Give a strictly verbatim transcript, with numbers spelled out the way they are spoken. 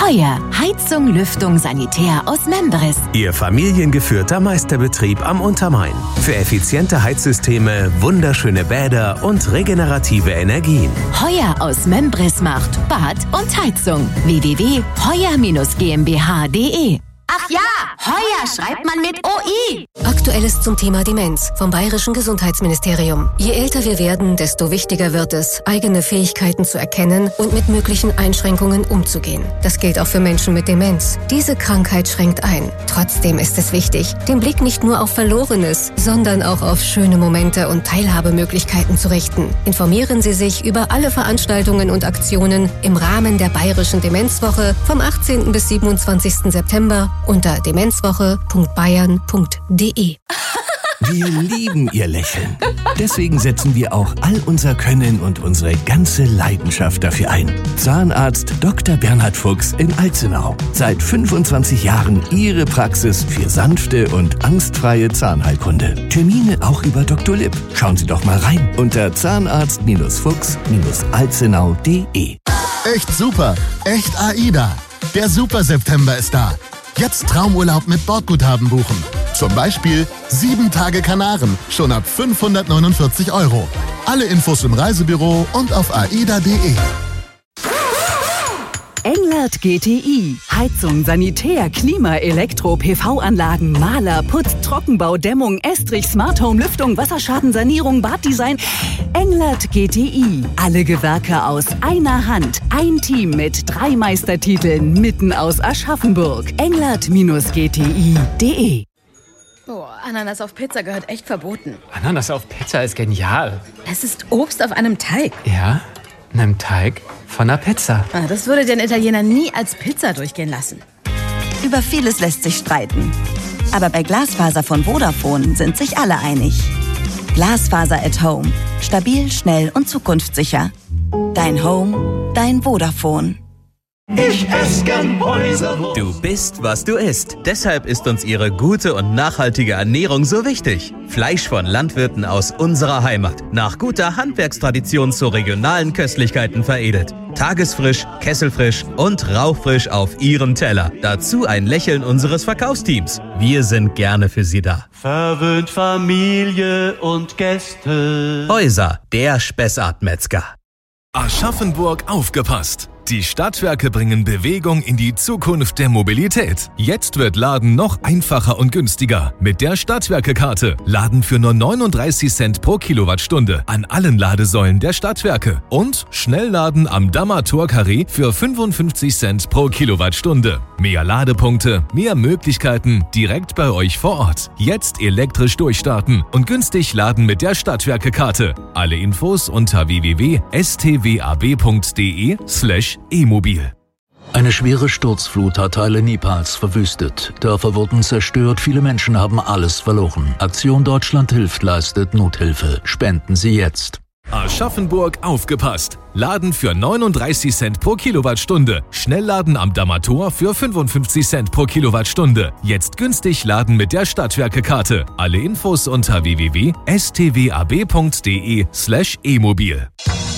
Heuer. Heizung, Lüftung, Sanitär aus Membris. Ihr familiengeführter Meisterbetrieb am Untermain. Für effiziente Heizsysteme, wunderschöne Bäder und regenerative Energien. Heuer aus Membris macht Bad und Heizung. w w w punkt heuer Bindestrich g m b h punkt d e. Ach ja, Heuer schreibt man mit O I. Aktuelles zum Thema Demenz vom Bayerischen Gesundheitsministerium. Je älter wir werden, desto wichtiger wird es, eigene Fähigkeiten zu erkennen und mit möglichen Einschränkungen umzugehen. Das gilt auch für Menschen mit Demenz. Diese Krankheit schränkt ein. Trotzdem ist es wichtig, den Blick nicht nur auf Verlorenes, sondern auch auf schöne Momente und Teilhabemöglichkeiten zu richten. Informieren Sie sich über alle Veranstaltungen und Aktionen im Rahmen der Bayerischen Demenzwoche vom achtzehnten bis siebenundzwanzigsten September unter demenzwoche punkt bayern punkt d e. Wir lieben Ihr Lächeln. Deswegen setzen wir auch all unser Können und unsere ganze Leidenschaft dafür ein. Zahnarzt Doktor Bernhard Fuchs in Alzenau. Seit fünfundzwanzig Jahren Ihre Praxis für sanfte und angstfreie Zahnheilkunde. Termine auch über Doktor Lipp. Schauen Sie doch mal rein unter zahnarzt Fuchs alzenau punkt d e. Echt super, echt AIDA. Der Super September ist da. Jetzt Traumurlaub mit Bordguthaben buchen. Zum Beispiel sieben Tage Kanaren, schon ab fünfhundertneunundvierzig Euro. Alle Infos im Reisebüro und auf aida punkt d e. Englert G T I. Heizung, Sanitär, Klima, Elektro, P V-Anlagen, Maler, Putz, Trockenbau, Dämmung, Estrich, Smart Home, Lüftung, Wasserschadensanierung, Baddesign. Englert G T I. Alle Gewerke aus einer Hand. Ein Team mit drei Meistertiteln mitten aus Aschaffenburg. Englert Bindestrich g t i punkt d e. Oh, Ananas auf Pizza gehört echt verboten. Ananas auf Pizza ist genial. Es ist Obst auf einem Teig. Ja, einem Teig von einer Pizza. Ah, das würde den Italiener nie als Pizza durchgehen lassen. Über vieles lässt sich streiten. Aber bei Glasfaser von Vodafone sind sich alle einig. Glasfaser at Home. Stabil, schnell und zukunftssicher. Dein Home, dein Vodafone. Ich esse gern Häuserwurst. Du bist, was du isst. Deshalb ist uns ihre gute und nachhaltige Ernährung so wichtig. Fleisch von Landwirten aus unserer Heimat. Nach guter Handwerkstradition zu regionalen Köstlichkeiten veredelt. Tagesfrisch, kesselfrisch und rauchfrisch auf Ihrem Teller. Dazu ein Lächeln unseres Verkaufsteams. Wir sind gerne für Sie da. Verwöhnt Familie und Gäste. Häuser, der Spessart-Metzger. Aschaffenburg aufgepasst! Die Stadtwerke bringen Bewegung in die Zukunft der Mobilität. Jetzt wird Laden noch einfacher und günstiger. Mit der Stadtwerke-Karte. Laden für nur neununddreißig Cent pro Kilowattstunde an allen Ladesäulen der Stadtwerke. Und Schnellladen am Dammer Tor-Carré für fünfundfünfzig Cent pro Kilowattstunde. Mehr Ladepunkte, mehr Möglichkeiten direkt bei euch vor Ort. Jetzt elektrisch durchstarten und günstig laden mit der Stadtwerke-Karte. Alle Infos unter w w w punkt s t w a b punkt d e slash e-mobil. Eine schwere Sturzflut hat Teile Nepals verwüstet. Dörfer wurden zerstört, viele Menschen haben alles verloren. Aktion Deutschland hilft leistet Nothilfe. Spenden Sie jetzt. Aschaffenburg aufgepasst! Laden für neununddreißig Cent pro Kilowattstunde. Schnellladen am Dammer Tor für fünfundfünfzig Cent pro Kilowattstunde. Jetzt günstig laden mit der Stadtwerke-Karte. Alle Infos unter w w w punkt s t w a b punkt d e slash e-mobil.